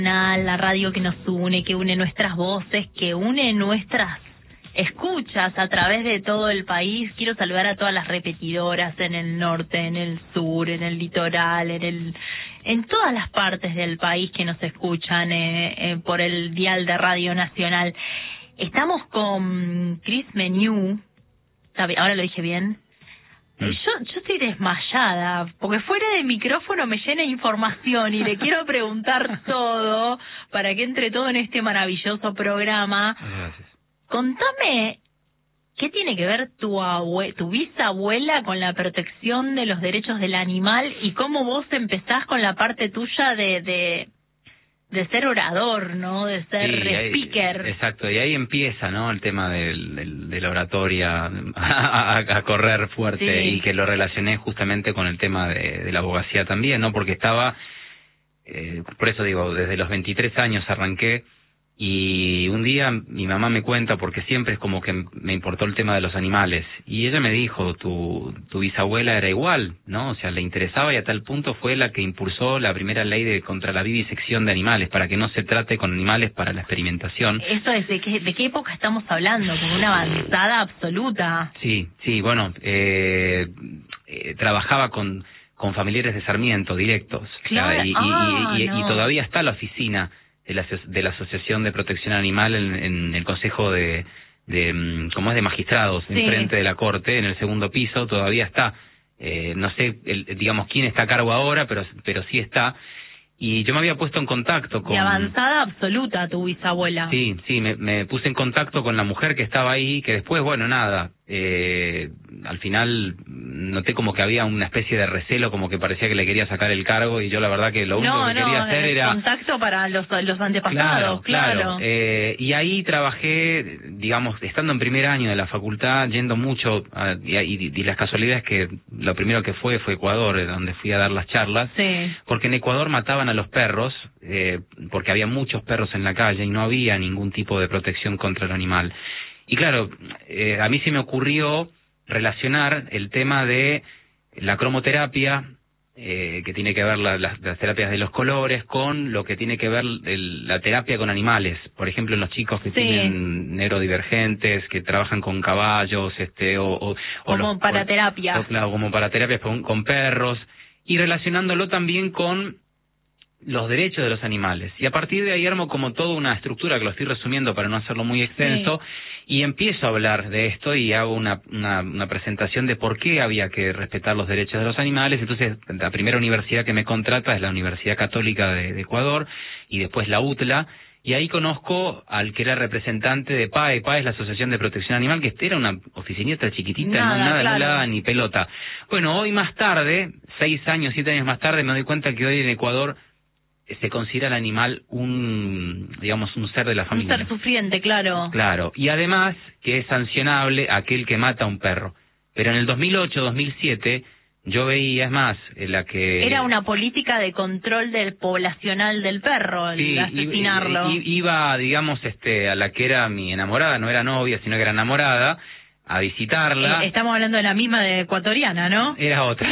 La radio que nos une, que une nuestras voces, que une nuestras escuchas a través de todo el país. Quiero saludar a todas las repetidoras en el norte, en el sur, en el litoral, en todas las partes del país que nos escuchan por el dial de Radio Nacional. Estamos con Chris Menu. Ahora lo dije bien. Yo estoy desmayada, porque fuera de micrófono me llena de información y le quiero preguntar todo para que entre todo en este maravilloso programa. Gracias. Contame, ¿qué tiene que ver tu bisabuela con la protección de los derechos del animal y cómo vos empezás con la parte tuya de ser orador, ¿no? De ser speaker. Exacto, y ahí empieza, ¿no? El tema de la oratoria a correr fuerte, sí. Y que lo relacioné justamente con el tema de la abogacía también, ¿no? Porque estaba, por eso digo, desde los 23 años arranqué. Y un día mi mamá me cuenta, porque siempre es como que me importó el tema de los animales, y ella me dijo, tu bisabuela era igual, ¿no? O sea, le interesaba, y a tal punto fue la que impulsó la primera ley contra la vivisección de animales, para que no se trate con animales para la experimentación. ¿Eso es de qué época estamos hablando? Como una avanzada absoluta. Sí, trabajaba con familiares de Sarmiento directos. Claro. Y todavía está la oficina de la Asociación de Protección Animal en el Consejo de magistrados, sí. Enfrente de la Corte, en el segundo piso, todavía está. No sé, digamos, quién está a cargo ahora, pero sí está. Y yo me había puesto en contacto con... Y avanzada absoluta tu bisabuela. Sí, me puse en contacto con la mujer que estaba ahí, que después, bueno, nada, al final noté como que había una especie de recelo, como que parecía que le quería sacar el cargo, y yo la verdad que lo único que quería hacer era... contacto para los antepasados, claro. Y ahí trabajé, digamos, estando en primer año de la facultad, yendo mucho, y las casualidades que lo primero que fue Ecuador, donde fui a dar las charlas, sí. Porque en Ecuador mataban a los perros, porque había muchos perros en la calle y no había ningún tipo de protección contra el animal. Y claro, a mí se me ocurrió relacionar el tema de la cromoterapia, que tiene que ver las terapias de los colores, con lo que tiene que ver la terapia con animales. Por ejemplo, en los chicos que sí. tienen neurodivergentes, que trabajan con caballos, como paraterapia. Claro, como paraterapias con perros, y relacionándolo también con los derechos de los animales. Y a partir de ahí armo como toda una estructura, que lo estoy resumiendo para no hacerlo muy extenso, sí. Y empiezo a hablar de esto y hago una presentación de por qué había que respetar los derechos de los animales. Entonces, la primera universidad que me contrata es la Universidad Católica de Ecuador, y después la UTLA, y ahí conozco al que era representante de PAE. PAE es la Asociación de Protección Animal, que era una oficinita chiquitita, claro. No daba ni pelota. Bueno, hoy más tarde, 7 años más tarde, me doy cuenta que hoy en Ecuador se considera el animal un ser de la familia. Un ser sufriente, claro. Claro, y además que es sancionable aquel que mata a un perro. Pero en el 2008-2007 yo veía, es más, la que... Era una política de control poblacional del perro, sí, el asesinarlo. Iba, digamos, a la que era mi enamorada, no era novia, sino que era enamorada, a visitarla. Estamos hablando de la misma de ecuatoriana, ¿no? Era otra.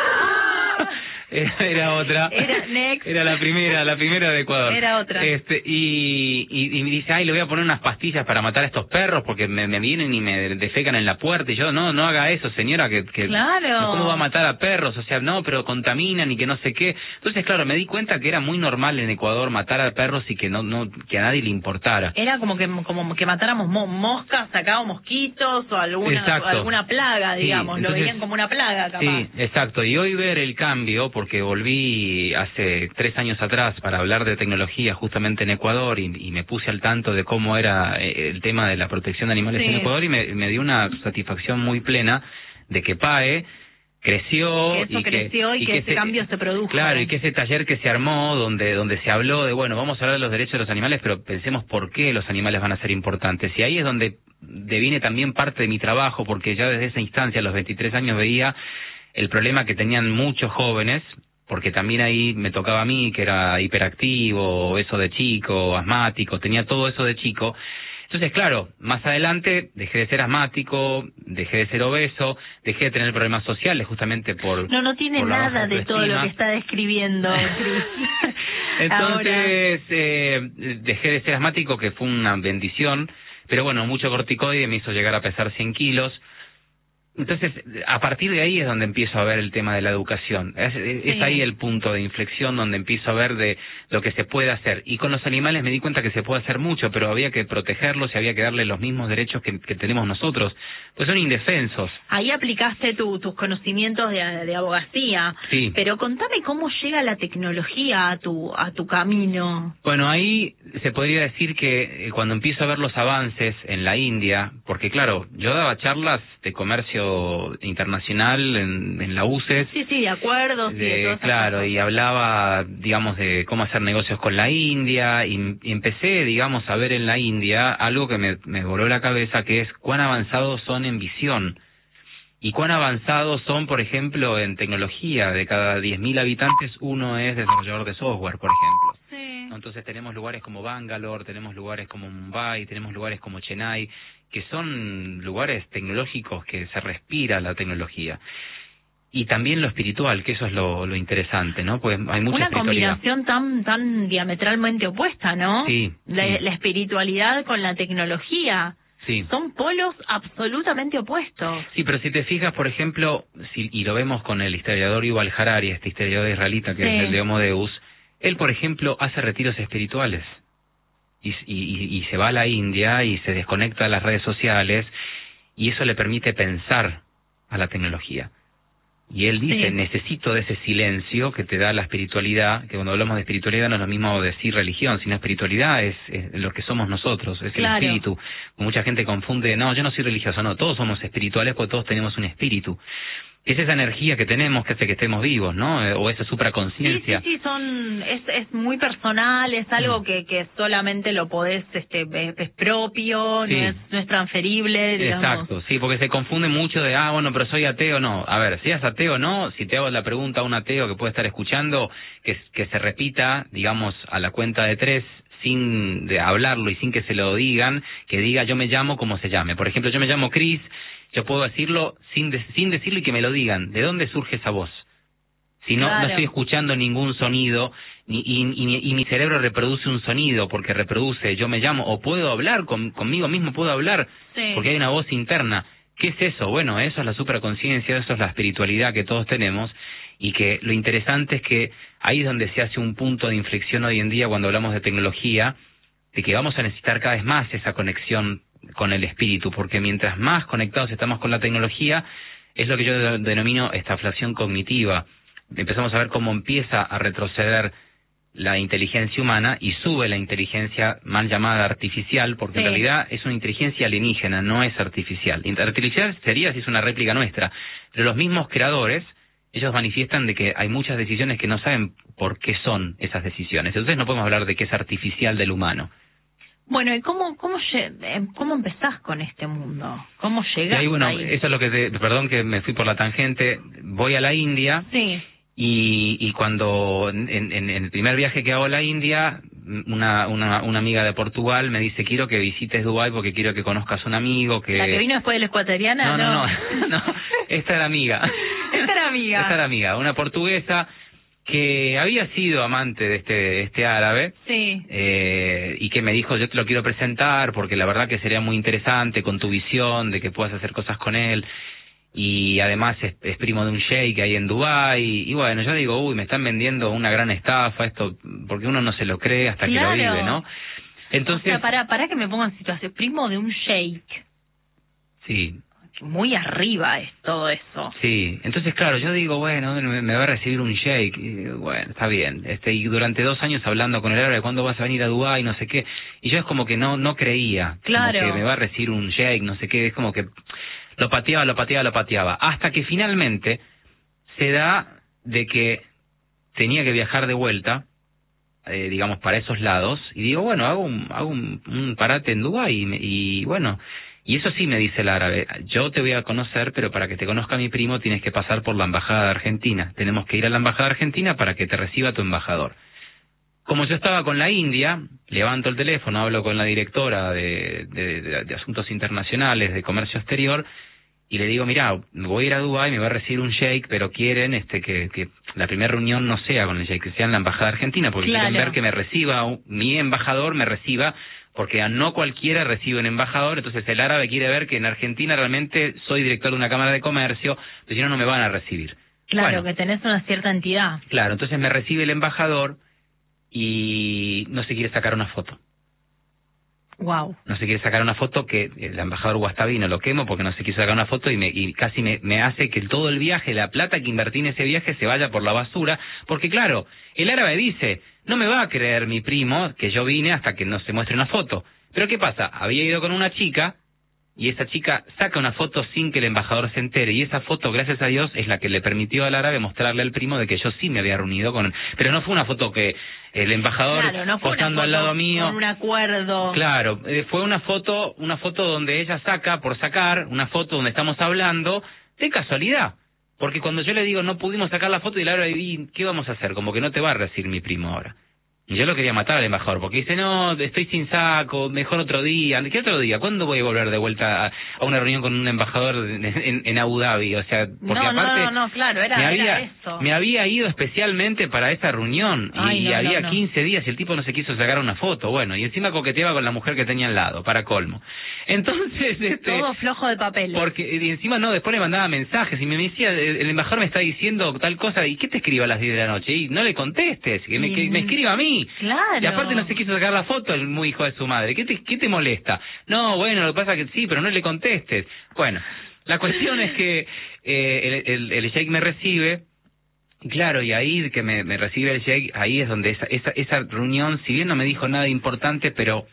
Era otra. Era la primera de Ecuador. Era otra. Y me dice, le voy a poner unas pastillas para matar a estos perros porque me vienen y me defecan en la puerta. Y yo, no haga eso, señora, que claro. ¿Cómo va a matar a perros? O sea, no, pero contaminan y que no sé qué. Entonces, claro, me di cuenta que era muy normal en Ecuador matar a perros y que que a nadie le importara. Era como que matáramos moscas, sacábamos mosquitos o alguna plaga, digamos. Sí, entonces, lo veían como una plaga, capaz. Sí, exacto. Y hoy ver el cambio, porque volví hace 3 años atrás para hablar de tecnología justamente en Ecuador, y me puse al tanto de cómo era el tema de la protección de animales en Ecuador, y me dio una satisfacción muy plena de que PAE creció, y que ese cambio se produjo. Claro, y que ese taller que se armó, donde se habló de, bueno, vamos a hablar de los derechos de los animales, pero pensemos por qué los animales van a ser importantes. Y ahí es donde deviene también parte de mi trabajo, porque ya desde esa instancia, a los 23 años, veía el problema que tenían muchos jóvenes, porque también ahí me tocaba a mí, que era hiperactivo, eso de chico, asmático, tenía todo eso de chico, Entonces, claro, más adelante dejé de ser asmático, dejé de ser obeso, dejé de tener problemas sociales justamente por... No tiene por la baja nada de todo lo autoestima. que está describiendo, Cris. Entonces, dejé de ser asmático, que fue una bendición, pero bueno, mucho corticoide me hizo llegar a pesar 100 kilos. Entonces, a partir de ahí es donde empiezo a ver el tema de la educación. Es ahí el punto de inflexión donde empiezo a ver de lo que se puede hacer. Y con los animales me di cuenta que se puede hacer mucho, pero había que protegerlos y había que darles los mismos derechos que tenemos nosotros. Pues son indefensos. Ahí aplicaste tus conocimientos de abogacía. Sí. Pero contame cómo llega la tecnología a tu camino. Bueno, ahí se podría decir que cuando empiezo a ver los avances en la India, porque claro, yo daba charlas de comercio internacional en la UCES. Sí, de acuerdos. Claro, y hablaba, digamos, de cómo hacer negocios con la India, y empecé, digamos, a ver en la India algo que me voló la cabeza, que es cuán avanzados son en visión. Y cuán avanzados son, por ejemplo, en tecnología. De cada 10.000 habitantes, uno es desarrollador de software, por ejemplo. Sí. Entonces tenemos lugares como Bangalore, tenemos lugares como Mumbai, tenemos lugares como Chennai, que son lugares tecnológicos que se respira la tecnología. Y también lo espiritual, que eso es lo interesante, ¿no? Pues hay mucha una espiritualidad. combinación tan diametralmente opuesta, ¿no? Sí. La espiritualidad con la tecnología. Sí. Son polos absolutamente opuestos. Sí, pero si te fijas, por ejemplo, y lo vemos con el historiador Yuval Harari, este historiador israelita que es el de Homo Deus, él, por ejemplo, hace retiros espirituales y se va a la India y se desconecta de las redes sociales, y eso le permite pensar a la tecnología. Y él dice, necesito de ese silencio que te da la espiritualidad, que cuando hablamos de espiritualidad no es lo mismo decir religión, sino espiritualidad es lo que somos nosotros, es el espíritu. Mucha gente confunde, no, yo no soy religioso, no, todos somos espirituales porque todos tenemos un espíritu. Es esa energía que tenemos que hace que estemos vivos, ¿no? O esa supraconciencia. Sí, es muy personal, es algo que solamente lo podés, es propio, no es transferible, digamos. Exacto, sí, porque se confunde mucho de, bueno, pero soy ateo, no. A ver, seas ateo o no, si te hago la pregunta a un ateo que puede estar escuchando, que se repita, digamos, a la cuenta de 3, sin de hablarlo y sin que se lo digan, que diga yo me llamo como se llame. Por ejemplo, yo me llamo Cris. Yo puedo decirlo sin decirlo y que me lo digan. ¿De dónde surge esa voz? Si no estoy escuchando ningún sonido y mi cerebro reproduce un sonido porque reproduce yo me llamo, o puedo hablar conmigo mismo, puedo hablar porque hay una voz interna. ¿Qué es eso? Bueno, eso es la supraconciencia, eso es la espiritualidad que todos tenemos, y que lo interesante es que ahí es donde se hace un punto de inflexión hoy en día cuando hablamos de tecnología, de que vamos a necesitar cada vez más esa conexión con el espíritu, porque mientras más conectados estamos con la tecnología, es lo que yo denomino estaflación cognitiva. Empezamos a ver cómo empieza a retroceder la inteligencia humana y sube la inteligencia mal llamada artificial, porque en realidad es una inteligencia alienígena, no es artificial. Artificial sería si es una réplica nuestra, pero los mismos creadores, ellos manifiestan de que hay muchas decisiones que no saben por qué son esas decisiones. Entonces no podemos hablar de que es artificial del humano. Bueno, ¿y cómo empezás con este mundo? ¿Cómo llegás ahí? Bueno, ahí? Eso es lo que perdón que me fui por la tangente. Voy a la India. Sí. Y cuando en el primer viaje que hago a la India, una amiga de Portugal me dice, quiero que visites Dubái porque quiero que conozcas un amigo que... ¿La que vino después de la ecuatoriana? No, esta era amiga. Esta era amiga, una portuguesa que había sido amante de este árabe. Sí. Y que me dijo, yo te lo quiero presentar porque la verdad que sería muy interesante con tu visión de que puedas hacer cosas con él. Y además es primo de un sheik ahí en Dubái, y bueno, yo digo, me están vendiendo una gran estafa esto, porque uno no se lo cree hasta que lo vive, ¿no? Entonces, o sea, para que me ponga en situación, primo de un sheik. Sí. Muy arriba es todo eso. Sí, entonces claro, yo digo, bueno, me va a recibir un sheik, y bueno, está bien, y durante 2 años hablando con el árabe, ¿cuándo vas a venir a Dubái? No sé qué, y yo es como que no creía, claro, como que me va a recibir un sheik, no sé qué, es como que lo pateaba, hasta que finalmente se da de que tenía que viajar de vuelta, digamos, para esos lados, y digo, bueno, hago un parate en Dubái, y bueno, y eso sí me dice el árabe, yo te voy a conocer, pero para que te conozca mi primo tienes que pasar por la embajada de Argentina, tenemos que ir a la embajada de Argentina para que te reciba tu embajador. Como yo estaba con la India, levanto el teléfono, hablo con la directora de Asuntos Internacionales, de Comercio Exterior, y le digo, mirá, voy a ir a Dubái, me va a recibir un sheik, pero quieren que la primera reunión no sea con el sheik, que sea en la Embajada Argentina, porque quieren ver que me reciba, mi embajador me reciba, porque a no cualquiera recibe un embajador, entonces el árabe quiere ver que en Argentina realmente soy director de una cámara de comercio, pero si no, no me van a recibir. Claro, que tenés una cierta entidad. Claro, entonces me recibe el embajador y no se quiere sacar una foto. Wow. No se quiere sacar una foto, que el embajador Guastavino lo quemo porque no se quiso sacar una foto y casi me hace que todo el viaje, la plata que invertí en ese viaje se vaya por la basura, porque claro, el árabe dice, no me va a creer mi primo que yo vine hasta que no se muestre una foto. Pero ¿qué pasa? Había ido con una chica y esa chica saca una foto sin que el embajador se entere, y esa foto, gracias a Dios, es la que le permitió al árabe mostrarle al primo de que yo sí me había reunido con él. Pero no fue una foto que el embajador no posando al lado mío, con un acuerdo. Claro, fue una foto donde ella saca por sacar, una foto donde estamos hablando de casualidad. Porque cuando yo le digo no pudimos sacar la foto, y el árabe, ¿y qué vamos a hacer? Como que no te va a recibir mi primo ahora. Y yo lo quería matar al embajador, porque dice, no, estoy sin saco, mejor otro día. ¿Qué otro día? ¿Cuándo voy a volver de vuelta a una reunión con un embajador en Abu Dhabi? O sea, porque aparte... No, claro, era eso. Me había ido especialmente para esa reunión, y había 15 días y el tipo no se quiso sacar una foto. Bueno, y encima coqueteaba con la mujer que tenía al lado, para colmo. Entonces, todo flojo de papel. Porque, y encima después le mandaba mensajes, y me decía, el embajador me está diciendo tal cosa, ¿y qué te escribo a las 10 de la noche? Y no le contestes, que me escriba a mí. Claro. Y aparte no se quiso sacar la foto, el muy hijo de su madre. ¿Qué te molesta? No, bueno, lo que pasa es que sí, pero no le contestes. Bueno, la cuestión es que el sheik me recibe, y claro, y ahí que me recibe el sheik, ahí es donde esa reunión, si bien no me dijo nada importante, pero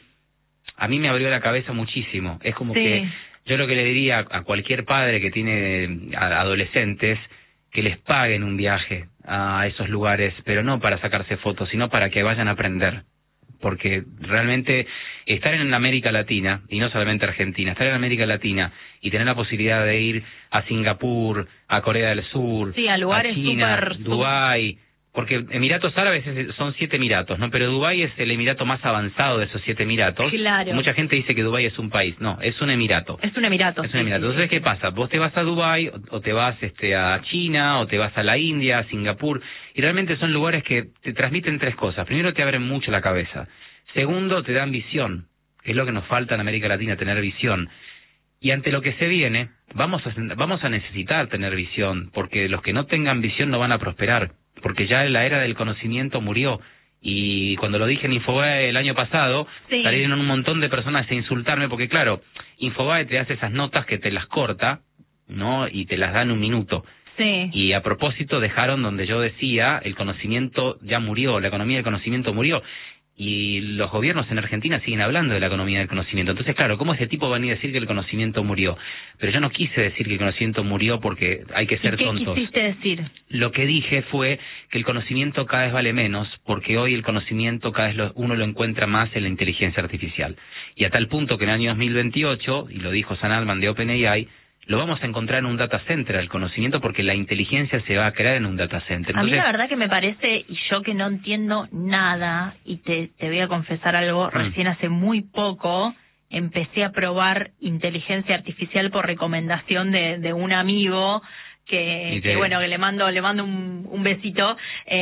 a mí me abrió la cabeza muchísimo. Es como que yo lo que le diría a cualquier padre que tiene adolescentes, que les paguen un viaje a esos lugares, pero no para sacarse fotos, sino para que vayan a aprender. Porque realmente estar en América Latina, y no solamente Argentina, estar en América Latina y tener la posibilidad de ir a Singapur, a Corea del Sur, a lugares a China, Dubái, porque Emiratos Árabes son 7 emiratos, ¿no? Pero Dubái es el emirato más avanzado de esos 7 emiratos. Claro. Mucha gente dice que Dubái es un país. No, es un emirato. Es un emirato. Es un emirato. Entonces, ¿qué pasa? Vos te vas a Dubái, o te vas a China, o te vas a la India, a Singapur, y realmente son lugares que te transmiten 3 cosas. Primero, te abren mucho la cabeza. Segundo, te dan visión, que es lo que nos falta en América Latina, tener visión. Y ante lo que se viene, vamos a necesitar tener visión, porque los que no tengan visión no van a prosperar, porque ya la era del conocimiento murió. Y cuando lo dije en Infobae el año pasado, salieron un montón de personas a insultarme, porque claro, Infobae te hace esas notas que te las corta, ¿no? Y te las da en un minuto. Sí. Y a propósito dejaron donde yo decía, el conocimiento ya murió, la economía del conocimiento murió. Y los gobiernos en Argentina siguen hablando de la economía del conocimiento. Entonces, claro, ¿cómo ese tipo va a venir a decir que el conocimiento murió? Pero yo no quise decir que el conocimiento murió porque hay que ser tontos. ¿Qué quisiste decir? Lo que dije fue que el conocimiento cada vez vale menos, porque hoy el conocimiento cada vez uno lo encuentra más en la inteligencia artificial. Y a tal punto que en el año 2028, y lo dijo Sam Altman de OpenAI, lo vamos a encontrar en un data center, el conocimiento, porque la inteligencia se va a crear en un data center. Entonces, a mí la verdad que me parece, y yo que no entiendo nada, y te voy a confesar algo, recién hace muy poco empecé a probar inteligencia artificial por recomendación de un amigo que bueno, que le mando un besito,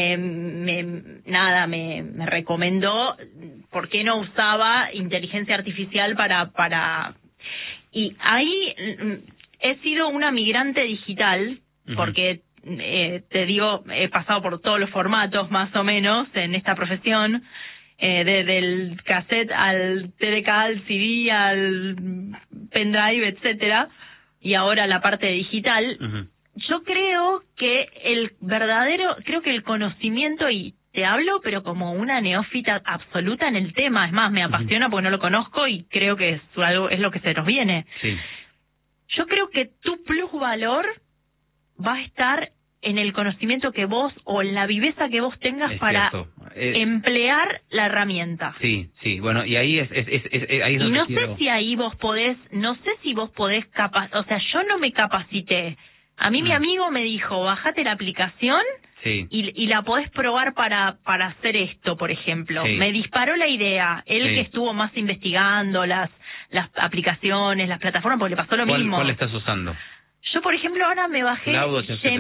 me recomendó por qué no usaba inteligencia artificial para y ahí he sido una migrante digital, porque te digo, he pasado por todos los formatos más o menos en esta profesión, desde el cassette al TDK, al CD, al pendrive, etcétera, y ahora la parte digital. Yo creo que creo que el conocimiento, y te hablo pero como una neófita absoluta en el tema, es más, me apasiona porque no lo conozco y creo que es lo que se nos viene. Sí. Yo creo que tu plusvalor va a estar en el conocimiento que vos, o en la viveza que vos tengas para emplear la herramienta. Sí, bueno, y ahí es ahí es donde y no sé si ahí vos podés, o sea, yo no me capacité. A mí mi amigo me dijo, bájate la aplicación, Sí. y la podés probar para hacer esto, por ejemplo. Sí. Me disparó la idea, él Sí. que estuvo más investigando las aplicaciones, las plataformas, porque le pasó lo mismo. ¿Cuál estás usando? Yo, por ejemplo, ahora me bajé Cloud o ChatGPT.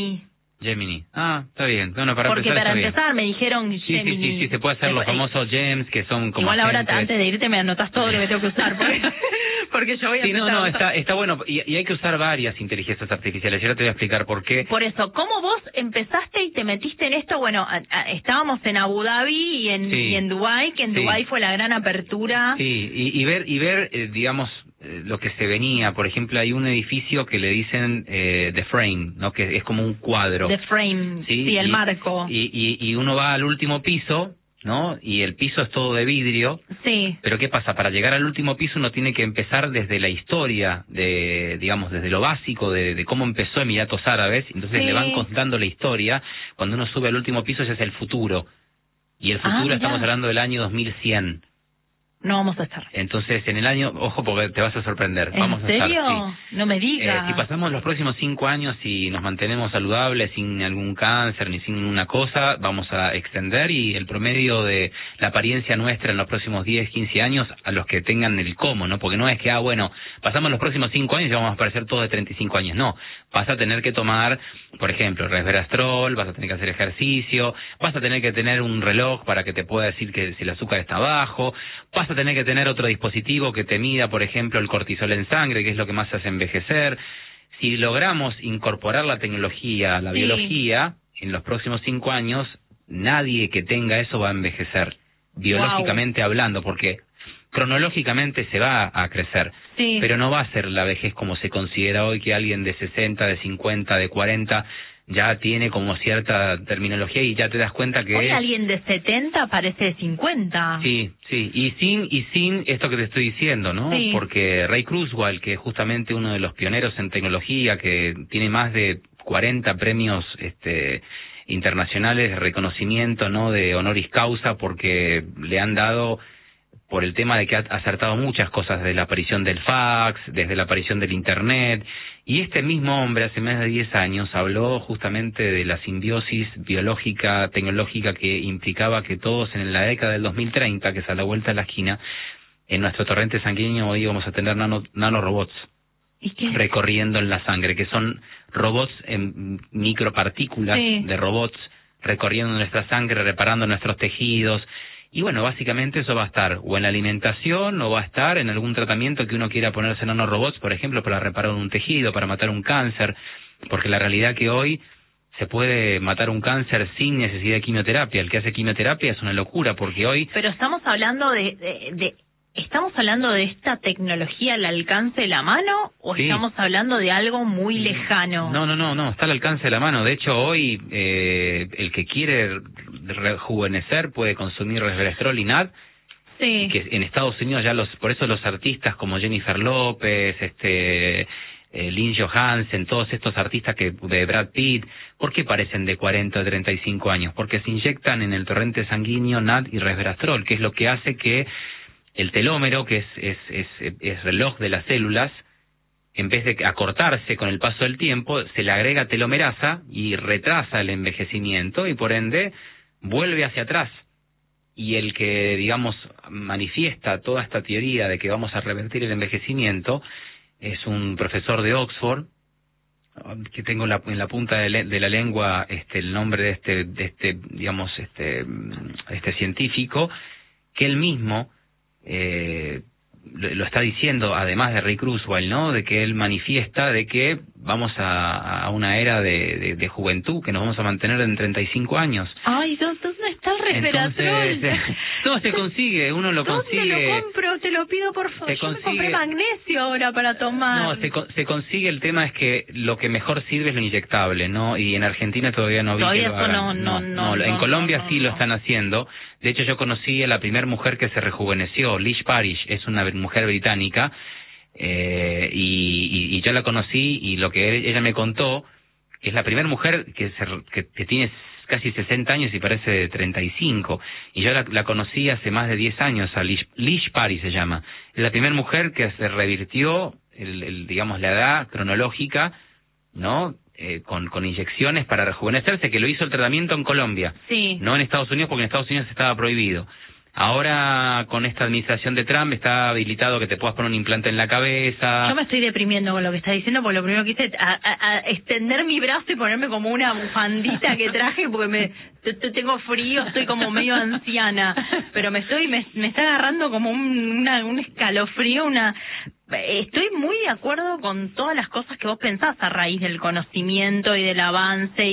Gemini. Ah, está bien. Bueno, para Porque empezar para está empezar me dijeron bien. Gemini. Sí, se puede hacer los famosos gems, que son como Igual ahora, agentes. antes de irte, me anotás todo lo que tengo que usar, porque yo voy a empezar a usar. Está bueno, y hay que usar varias inteligencias artificiales. Yo ahora te voy a explicar por qué. Por eso, ¿cómo vos empezaste y te metiste en esto? Bueno, estábamos en Abu Dhabi y en Dubái, que en Dubái fue la gran apertura. Sí, y ver digamos, lo que se venía. Por ejemplo, hay un edificio que le dicen The Frame, ¿no? Que es como un cuadro. The Frame, sí, el marco. Y uno va al último piso, ¿no? Y el piso es todo de vidrio. Sí. Pero ¿qué pasa? Para llegar al último piso uno tiene que empezar desde la historia, digamos, desde lo básico de cómo empezó Emiratos Árabes. Entonces le van contando la historia. Cuando uno sube al último piso ya es el futuro. Y el futuro estamos hablando del año 2100. No vamos a estar. Entonces, en el año, ojo porque te vas a sorprender. Vamos a estar, serio? sí. No me digas. Si pasamos los próximos 5 años y nos mantenemos saludables, sin algún cáncer ni sin una cosa, vamos a extender y el promedio de la apariencia nuestra en los próximos 10, 15 años, a los que tengan el cómo, ¿no? Porque no es que, bueno, pasamos los próximos 5 años y vamos a aparecer todos de 35 años. No, vas a tener que tomar, por ejemplo, resveratrol, vas a tener que hacer ejercicio, vas a tener que tener un reloj para que te pueda decir que si el azúcar está bajo, vas a tener que tener otro dispositivo que te mida, por ejemplo, el cortisol en sangre, que es lo que más hace envejecer. Si logramos incorporar la tecnología, la biología, en los próximos 5 años, nadie que tenga eso va a envejecer, biológicamente hablando, porque cronológicamente se va a crecer, pero no va a ser la vejez como se considera hoy, que alguien de 60, de 50, de 40... ya tiene como cierta terminología y ya te das cuenta que hoy alguien de 70 parece de 50. Sí, y sin esto que te estoy diciendo, ¿no? Sí. Porque Ray Kurzweil, que es justamente uno de los pioneros en tecnología, que tiene más de 40 premios internacionales de reconocimiento, ¿no? De honoris causa, porque le han dado por el tema de que ha acertado muchas cosas, desde la aparición del fax, desde la aparición del Internet. Y este mismo hombre hace más de 10 años habló justamente de la simbiosis biológica, tecnológica que implicaba que todos en la década del 2030, que es a la vuelta de la esquina, en nuestro torrente sanguíneo hoy vamos a tener nanorobots recorriendo en la sangre, que son robots en micropartículas de robots recorriendo nuestra sangre, reparando nuestros tejidos. Y bueno, básicamente eso va a estar o en la alimentación o va a estar en algún tratamiento que uno quiera ponerse nanorobots, por ejemplo, para reparar un tejido, para matar un cáncer, porque la realidad que hoy se puede matar un cáncer sin necesidad de quimioterapia. El que hace quimioterapia es una locura, porque hoy... Pero estamos hablando ¿estamos hablando de esta tecnología al alcance de la mano o estamos hablando de algo muy lejano? No, está al alcance de la mano. De hecho, hoy el que quiere rejuvenecer puede consumir resveratrol y NAD, que en Estados Unidos ya por eso los artistas como Jennifer López, Lynn Johansen, todos estos artistas de Brad Pitt, ¿por qué parecen de 40 o 35 años? Porque se inyectan en el torrente sanguíneo NAD y resveratrol, que es lo que hace que el telómero, que es reloj de las células, en vez de acortarse con el paso del tiempo, se le agrega telomerasa y retrasa el envejecimiento y por ende vuelve hacia atrás. Y el que, digamos, manifiesta toda esta teoría de que vamos a revertir el envejecimiento es un profesor de Oxford, que tengo en la punta de la lengua el nombre de este científico, que él mismo lo está diciendo, además de Ray Kurzweil, ¿no? De que él manifiesta de que vamos a una era de juventud, que nos vamos a mantener en 35 años. Ay, ¿dónde está el resveratrol? No, se consigue, uno lo consigue. ¿Dónde lo compro? Te lo pido, por favor. Yo me compré magnesio ahora para tomar. No, se consigue. El tema es que lo que mejor sirve es lo inyectable, ¿no? Y en Argentina todavía no vi que lo hagan. No, en Colombia sí lo están haciendo. De hecho, yo conocí a la primera mujer que se rejuveneció, Lish Parish, es una mujer británica, y yo la conocí, y lo que ella me contó, es la primera mujer que tiene casi 60 años y parece de 35, y yo la conocí hace más de 10 años, a Lish Parish se llama. Es la primera mujer que se revirtió, digamos, la edad cronológica ¿no? Con inyecciones para rejuvenecerse, que lo hizo el tratamiento en Colombia, sí, no en Estados Unidos, porque en Estados Unidos estaba prohibido. Ahora, con esta administración de Trump, está habilitado que te puedas poner un implante en la cabeza. Yo me estoy deprimiendo con lo que estás diciendo, porque lo primero que hice es extender mi brazo y ponerme como una bufandita que traje, porque tengo frío, estoy como medio anciana, pero me está agarrando como un escalofrío, Estoy muy de acuerdo con todas las cosas que vos pensás a raíz del conocimiento y del avance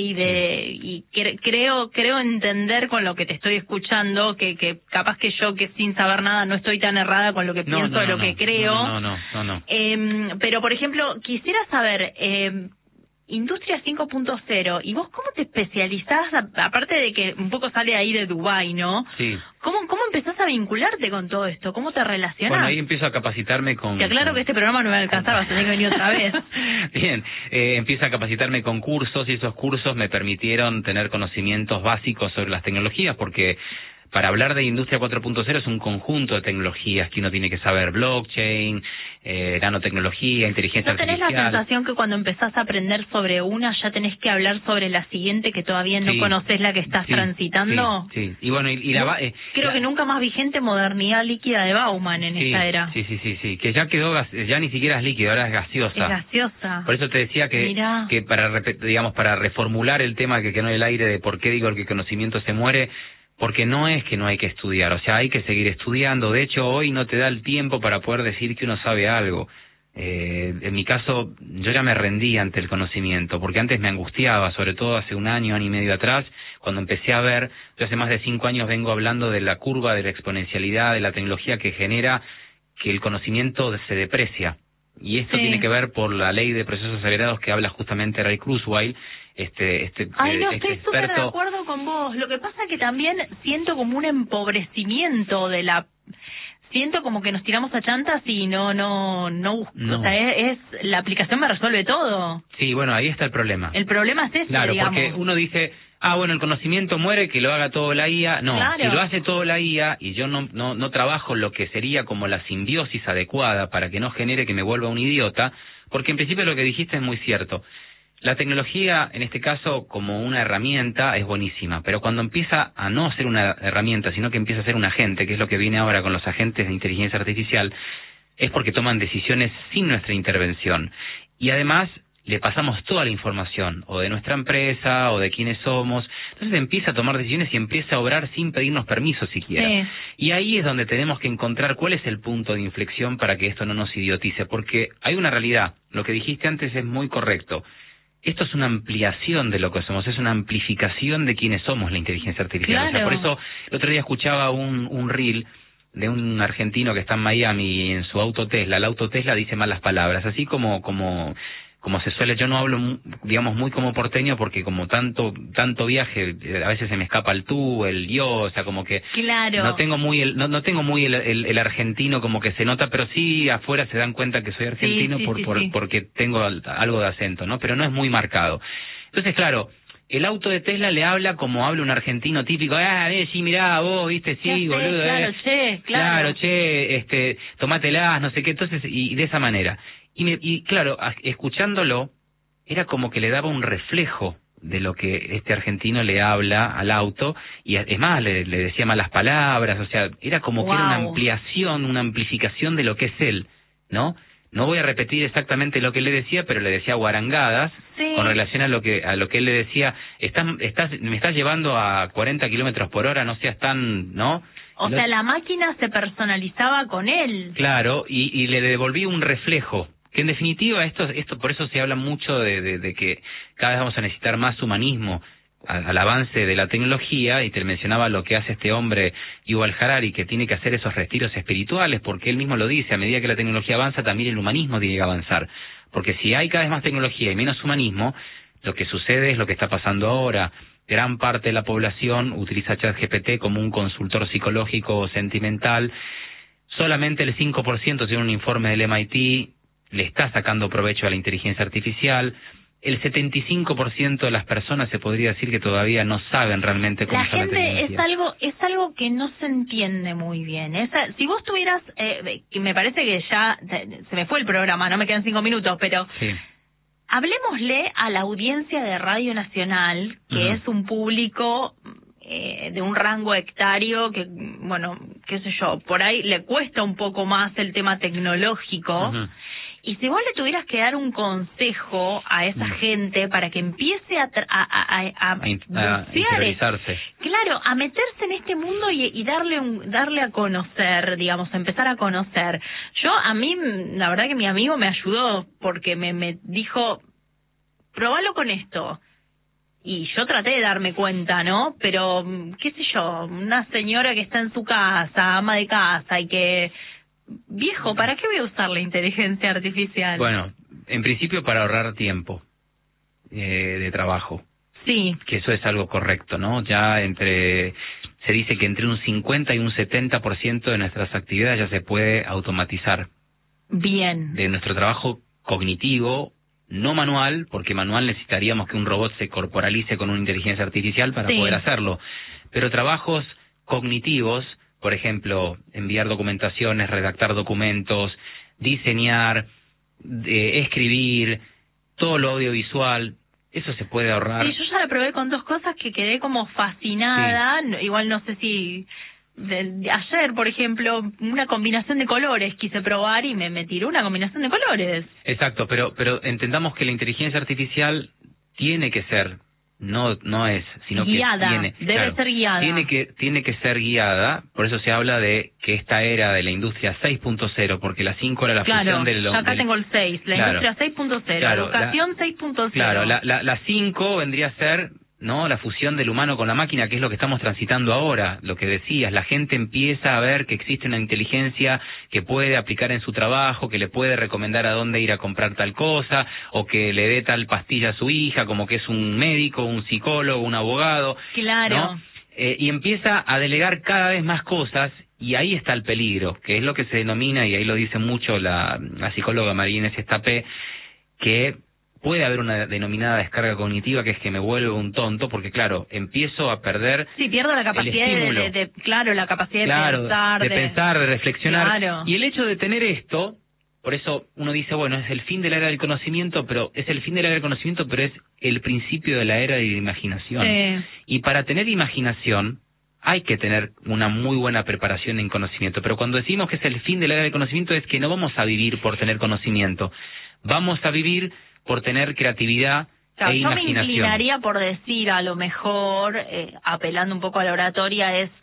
y creo entender con lo que te estoy escuchando que capaz que yo, que sin saber nada, no estoy tan errada con lo que pienso de lo que creo. No. Pero, por ejemplo, quisiera saber, Industria 5.0, ¿y vos cómo te especializás, aparte de que un poco sale ahí de Dubái, ¿no? Sí. ¿Cómo empezás a vincularte con todo esto? ¿Cómo te relacionás? Bueno, ahí empiezo a capacitarme con... Te aclaro que este programa no me va a alcanzar, vas a tener que venir otra vez. Bien, empiezo a capacitarme con cursos, y esos cursos me permitieron tener conocimientos básicos sobre las tecnologías, porque para hablar de Industria 4.0 es un conjunto de tecnologías que uno tiene que saber: blockchain, nanotecnología, inteligencia artificial. ¿No tenés la sensación que cuando empezás a aprender sobre una ya tenés que hablar sobre la siguiente, que todavía no conocés la que estás transitando? Sí. Y bueno, creo que nunca más vigente Modernidad Líquida de Bauman en esta era. Sí, que ya quedó, ya ni siquiera es líquido, ahora es gaseosa. Es gaseosa. Por eso te decía que para reformular el tema que quedó en el aire de por qué digo que el conocimiento se muere, porque no es que no hay que estudiar, o sea, hay que seguir estudiando. De hecho, hoy no te da el tiempo para poder decir que uno sabe algo. En mi caso, yo ya me rendí ante el conocimiento, porque antes me angustiaba, sobre todo hace un año y medio atrás, cuando empecé a ver, yo hace más de 5 años vengo hablando de la curva de la exponencialidad, de la tecnología que genera que el conocimiento se deprecia. Y esto tiene que ver por la ley de procesos acelerados que habla justamente Ray Kurzweil. Estoy súper de acuerdo con vos. Lo que pasa es que también siento como un empobrecimiento siento como que nos tiramos a chantas y no. O sea, la aplicación me resuelve todo. Sí, bueno, ahí está el problema. El problema es ese, claro, digamos. Porque uno dice, bueno, el conocimiento muere, que lo haga todo la IA. No, claro. Si lo hace todo la IA y yo no trabajo lo que sería como la simbiosis adecuada para que no genere que me vuelva un idiota, porque en principio lo que dijiste es muy cierto. La tecnología, en este caso, como una herramienta, es buenísima, pero cuando empieza a no ser una herramienta, sino que empieza a ser un agente, que es lo que viene ahora con los agentes de inteligencia artificial, es porque toman decisiones sin nuestra intervención. Y además, le pasamos toda la información, o de nuestra empresa, o de quiénes somos. Entonces empieza a tomar decisiones y empieza a obrar sin pedirnos permiso siquiera. Sí. Y ahí es donde tenemos que encontrar cuál es el punto de inflexión para que esto no nos idiotice, porque hay una realidad. Lo que dijiste antes es muy correcto. Esto es una ampliación de lo que somos, es una amplificación de quiénes somos la inteligencia artificial. Claro. O sea, por eso el otro día escuchaba un reel de un argentino que está en Miami y en su auto Tesla. El auto Tesla dice malas palabras, así como se suele. Yo no hablo, digamos, muy como porteño, porque como tanto viaje, a veces se me escapa el tú, el yo, o sea, como que claro. no tengo muy el argentino como que se nota, pero sí afuera se dan cuenta que soy argentino porque tengo algo de acento, ¿no? Pero no es muy marcado. Entonces, claro, el auto de Tesla le habla como habla un argentino típico. Sí, mirá, vos, viste, sí, boludo. Claro, tomátelas, no sé qué. Entonces, y de esa manera. Y claro, escuchándolo, era como que le daba un reflejo de lo que este argentino le habla al auto, y es más, le decía malas palabras, o sea, era como que era una ampliación, una amplificación de lo que es él, ¿no? No voy a repetir exactamente lo que le decía, pero le decía guarangadas con relación a lo que él le decía. Me estás llevando a 40 kilómetros por hora, no seas tan, ¿no? O sea, la máquina se personalizaba con él. Claro, y le devolví un reflejo. Que en definitiva, esto por eso se habla mucho de que cada vez vamos a necesitar más humanismo al avance de la tecnología, y te mencionaba lo que hace este hombre, Yuval Harari, que tiene que hacer esos retiros espirituales, porque él mismo lo dice: a medida que la tecnología avanza, también el humanismo tiene que avanzar. Porque si hay cada vez más tecnología y menos humanismo, lo que sucede es lo que está pasando ahora. Gran parte de la población utiliza ChatGPT como un consultor psicológico o sentimental. Solamente el 5%, según un informe del MIT, le está sacando provecho a la inteligencia artificial. El 75% de las personas se podría decir que todavía no saben realmente cómo usar la tecnología. La gente es algo que no se entiende muy bien. Si vos tuvieras, que me parece que ya se me fue el programa, no me quedan 5 minutos, pero sí. hablemosle a la audiencia de Radio Nacional, que es un público de un rango hectario que, bueno, qué sé yo, por ahí le cuesta un poco más el tema tecnológico. Y si vos le tuvieras que dar un consejo a esa gente para que empiece a interiorizarse. Claro, a meterse en este mundo y darle a conocer, digamos, a empezar a conocer. A mí, la verdad que mi amigo me ayudó porque me dijo, probalo con esto. Y yo traté de darme cuenta, ¿no? Pero, qué sé yo, una señora que está en su casa, ama de casa y que... Viejo, ¿para qué voy a usar la inteligencia artificial? Bueno, en principio para ahorrar tiempo de trabajo. Sí. Que eso es algo correcto, ¿no? Se dice que entre un 50 y un 70% de nuestras actividades ya se puede automatizar. Bien. De nuestro trabajo cognitivo, no manual, porque manual necesitaríamos que un robot se corporalice con una inteligencia artificial para poder hacerlo. Pero trabajos cognitivos, por ejemplo, enviar documentaciones, redactar documentos, diseñar, escribir, todo lo audiovisual, eso se puede ahorrar. Sí, yo ya lo probé con 2 cosas que quedé como fascinada. Igual no sé si... ayer, por ejemplo, una combinación de colores quise probar y me tiró una combinación de colores. Exacto, pero entendamos que la inteligencia artificial tiene que ser... No es, sino guiada, que debe ser guiada. Tiene que ser guiada, por eso se habla de que esta era de la industria 6.0, porque la 5 era la fusión de los... acá tengo el 6, la industria 6.0, educación 6.0. Claro, la 5 vendría a ser, ¿no?, la fusión del humano con la máquina, que es lo que estamos transitando ahora, lo que decías, la gente empieza a ver que existe una inteligencia que puede aplicar en su trabajo, que le puede recomendar a dónde ir a comprar tal cosa, o que le dé tal pastilla a su hija, como que es un médico, un psicólogo, un abogado. Claro. ¿No? Y empieza a delegar cada vez más cosas, y ahí está el peligro, que es lo que se denomina, y ahí lo dice mucho la psicóloga María Inés Estapé, que puede haber una denominada descarga cognitiva, que es que me vuelvo un tonto, porque claro, empiezo a perder... Sí, pierdo la capacidad la capacidad de pensar, de reflexionar. Claro. Y el hecho de tener esto, por eso uno dice, bueno, es el fin de la era del conocimiento, pero es el principio de la era de la imaginación. Sí. Y para tener imaginación hay que tener una muy buena preparación en conocimiento. Pero cuando decimos que es el fin de la era del conocimiento, es que no vamos a vivir por tener conocimiento. Vamos a vivir por tener creatividad e imaginación. Yo me inclinaría por decir, a lo mejor, apelando un poco a la oratoria, es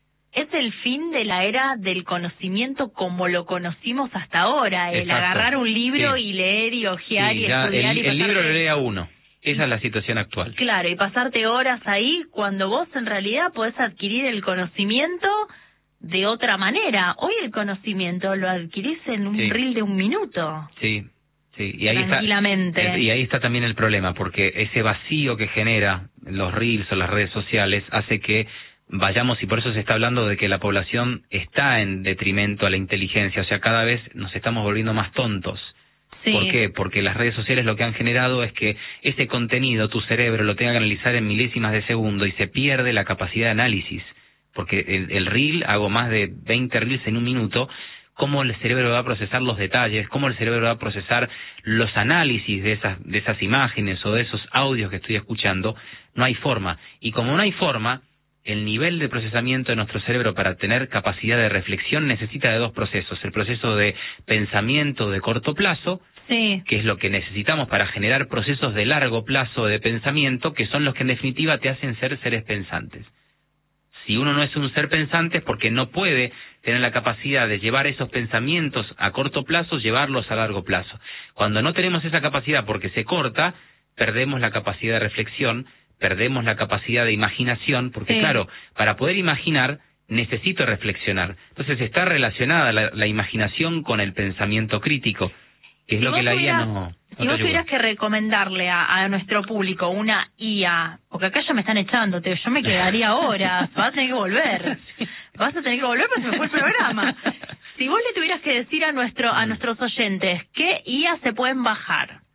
el fin de la era del conocimiento como lo conocimos hasta ahora, el agarrar un libro y leer y hojear y estudiar. El libro lo lee a uno. Esa es la situación actual. Claro, y pasarte horas ahí cuando vos en realidad podés adquirir el conocimiento de otra manera. Hoy el conocimiento lo adquirís en un reel de 1 minuto. Sí. Sí, y ahí tranquilamente. Y ahí está también el problema, porque ese vacío que genera los reels o las redes sociales hace que vayamos, y por eso se está hablando de que la población está en detrimento a la inteligencia, o sea, cada vez nos estamos volviendo más tontos. Sí. ¿Por qué? Porque las redes sociales lo que han generado es que ese contenido tu cerebro lo tenga que analizar en milésimas de segundo y se pierde la capacidad de análisis, porque el reel, hago más de 20 reels en 1 minuto, cómo el cerebro va a procesar los detalles, cómo el cerebro va a procesar los análisis de esas imágenes o de esos audios que estoy escuchando, no hay forma. Y como no hay forma, el nivel de procesamiento de nuestro cerebro para tener capacidad de reflexión necesita de 2 procesos. El proceso de pensamiento de corto plazo, que es lo que necesitamos para generar procesos de largo plazo de pensamiento, que son los que en definitiva te hacen ser seres pensantes. Si uno no es un ser pensante es porque no puede tener la capacidad de llevar esos pensamientos a corto plazo, llevarlos a largo plazo. Cuando no tenemos esa capacidad porque se corta, perdemos la capacidad de reflexión, perdemos la capacidad de imaginación, porque claro, para poder imaginar necesito reflexionar. Entonces está relacionada la imaginación con el pensamiento crítico, que es lo que la IA no... Si vos tuvieras que recomendarle a nuestro público una IA, porque acá ya me están echando, yo me quedaría horas, vas a tener que volver. Vas a tener que volver porque se me fue el programa. Si vos le tuvieras que decir a nuestros oyentes qué IA se pueden bajar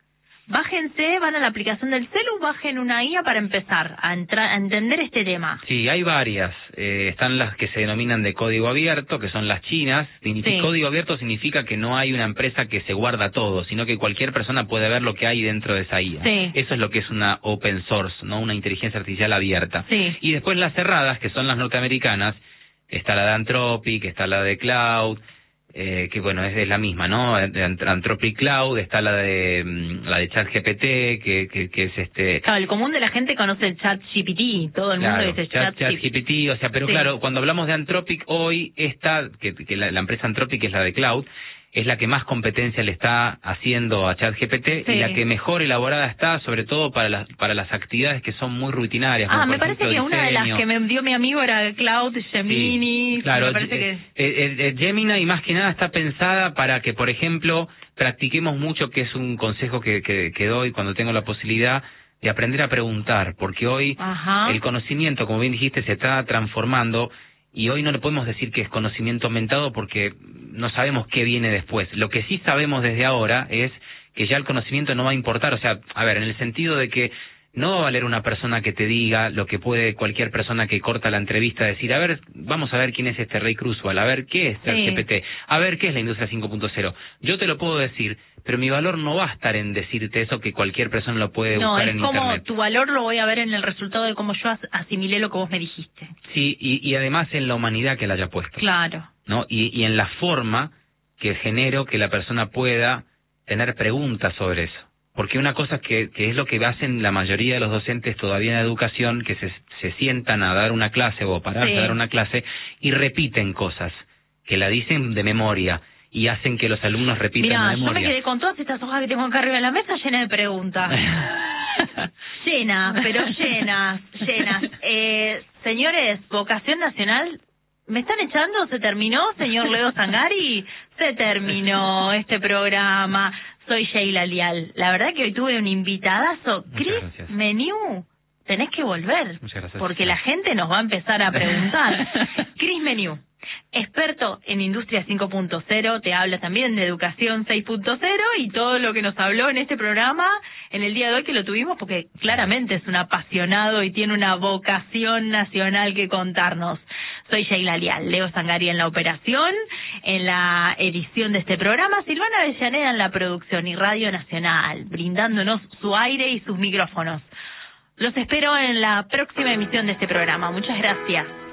bájense, van a la aplicación del celu, bajen una IA para empezar a entender este tema. Sí, hay varias. Están las que se denominan de código abierto, que son las chinas. Código abierto significa que no hay una empresa que se guarda todo, sino que cualquier persona puede ver lo que hay dentro de esa IA. Sí. Eso es lo que es una open source, ¿no? Una inteligencia artificial abierta. Sí. Y después las cerradas, que son las norteamericanas, está la de Anthropic, está la de Cloud, que bueno, es la misma, ¿no? Anthropic Cloud, está la de ChatGPT, que es Claro, el común de la gente conoce el ChatGPT, todo el mundo dice ChatGPT, o sea, pero claro, cuando hablamos de Anthropic hoy, que la empresa Anthropic es la de Cloud, es la que más competencia le está haciendo a ChatGPT y la que mejor elaborada está, sobre todo para las actividades que son muy rutinarias. Me parece que una de las que me dio mi amigo era Cloud, Gemini. Sí, claro, me parece que Gemini más que nada está pensada para que, por ejemplo, practiquemos mucho, que es un consejo que doy cuando tengo la posibilidad de aprender a preguntar, porque hoy el conocimiento, como bien dijiste, se está transformando. Y hoy no le podemos decir que es conocimiento aumentado porque no sabemos qué viene después. Lo que sí sabemos desde ahora es que ya el conocimiento no va a importar. O sea, a ver, en el sentido de que no va a valer una persona que te diga lo que puede cualquier persona que corta la entrevista decir, a ver, vamos a ver quién es este Ray Kurzweil, a ver qué es ChatGPT, a ver qué es la industria 5.0. Yo te lo puedo decir, pero mi valor no va a estar en decirte eso que cualquier persona lo puede buscar en internet. No, es como tu valor lo voy a ver en el resultado de cómo yo asimilé lo que vos me dijiste. Sí, y además en la humanidad que la haya puesto. Claro. ¿No? Y en la forma que genero que la persona pueda tener preguntas sobre eso. Porque una cosa que es lo que hacen la mayoría de los docentes todavía en educación, que se sientan a dar una clase o pararse a dar una clase y repiten cosas, que la dicen de memoria y hacen que los alumnos repitan de memoria. Yo me quedé con todas estas hojas que tengo acá arriba de la mesa llenas de preguntas. Llenas, pero llenas. Señores, Vocación Nacional, ¿me están echando? ¿Se terminó, señor Leo Zangari? Se terminó este programa. Soy Sheila Lial. La verdad que hoy tuve un invitadazo. Chris Meniu, tenés que volver. Muchas gracias. Porque la gente nos va a empezar a preguntar. Chris Meniu, experto en Industria 5.0, te habla también de Educación 6.0 y todo lo que nos habló en este programa en el día de hoy, que lo tuvimos porque claramente es un apasionado y tiene una vocación nacional que contarnos. Soy Sheila Lial, Leo Zangari en la operación, en la edición de este programa, Silvana Avellaneda en la producción y Radio Nacional, brindándonos su aire y sus micrófonos. Los espero en la próxima emisión de este programa. Muchas gracias.